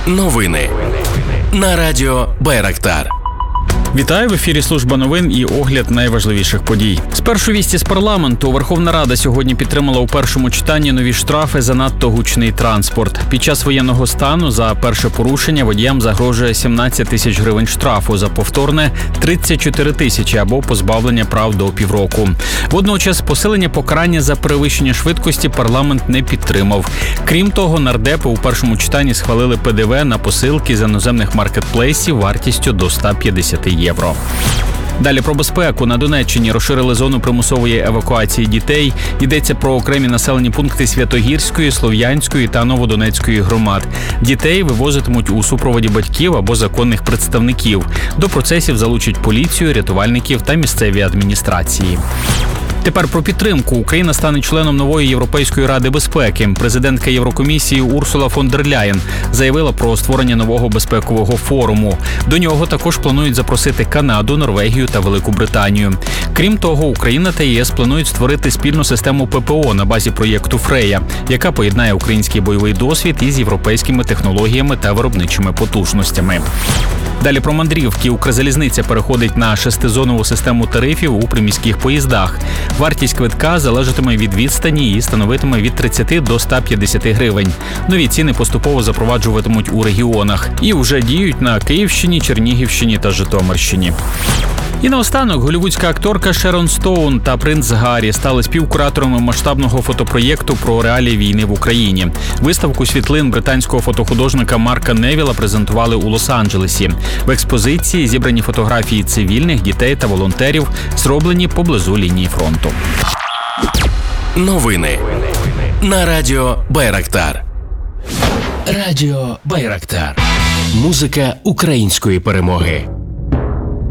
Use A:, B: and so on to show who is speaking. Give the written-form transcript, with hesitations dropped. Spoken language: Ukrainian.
A: Новини на радіо Байрактар.
B: Вітаю, в ефірі служба новин і огляд найважливіших подій. Спершу вісті з парламенту. Верховна Рада сьогодні підтримала у першому читанні нові штрафи за надто гучний транспорт. Під час воєнного стану за перше порушення водіям загрожує 17 тисяч гривень штрафу, за повторне – 34 тисячі або позбавлення прав до півроку. Водночас посилення покарання за перевищення швидкості парламент не підтримав. Крім того, нардепи у першому читанні схвалили ПДВ на посилки з іноземних маркетплейсів вартістю до 150 євро. Далі про безпеку. На Донеччині розширили зону примусової евакуації дітей. Йдеться про окремі населені пункти Святогірської, Слов'янської та Новодонецької громад. Дітей вивозитимуть у супроводі батьків або законних представників. До процесів залучать поліцію, рятувальників та місцеві адміністрації. Тепер про підтримку. Україна стане членом нової Європейської ради безпеки. Президентка Єврокомісії Урсула фон дер Ляєн заявила про створення нового безпекового форуму. До нього також планують запросити Канаду, Норвегію та Велику Британію. Крім того, Україна та ЄС планують створити спільну систему ППО на базі проєкту «Фрея», яка поєднає український бойовий досвід із європейськими технологіями та виробничими потужностями. Далі про мандрівки. Укрзалізниця переходить на 6-зонову систему тарифів у приміських поїздах. Вартість квитка залежатиме від відстані і становитиме від 30 до 150 гривень. Нові ціни поступово запроваджуватимуть у регіонах і вже діють на Київщині, Чернігівщині та Житомирщині. І наостанок, голлівудська акторка Шерон Стоун та принц Гаррі стали співкураторами масштабного фотопроєкту про реалії війни в Україні. Виставку світлин британського фотохудожника Марка Невіла презентували у Лос-Анджелесі. В експозиції зібрані фотографії цивільних, дітей та волонтерів, зроблені поблизу лінії фронту.
A: Новини на радіо Байрактар. Радіо Байрактар. Музика української перемоги.